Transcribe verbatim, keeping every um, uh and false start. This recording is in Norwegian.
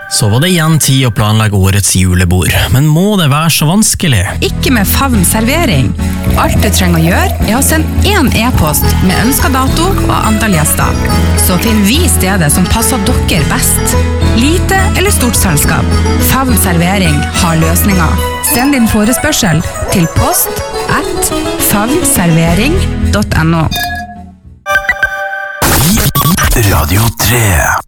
Så var det igjen tid å planlegge årets julebord, men må det være så vanskelig? Ikke med Favn servering. Alt du trenger å gjøre er å sende en e-post med ønsket dato og antall gjester. Så finner vi stedet som passer dere best. Lite eller stort selskap. Favn servering har løsninger. Send din forespørsel til post at favnservering punktum no. Radio tre